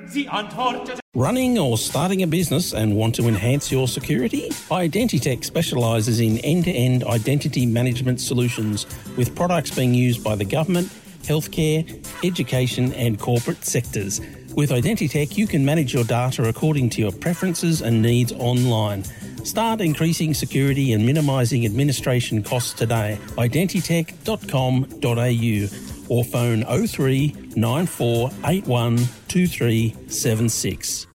Sie antwortete. Running or starting a business and want to enhance your security? Identitech specialises in end-to-end identity management solutions with products being used by the government, healthcare, education and corporate sectors. With Identitech, you can manage your data according to your preferences and needs online. Start increasing security and minimising administration costs today. Identitech.com.au or phone 03 9481 2376.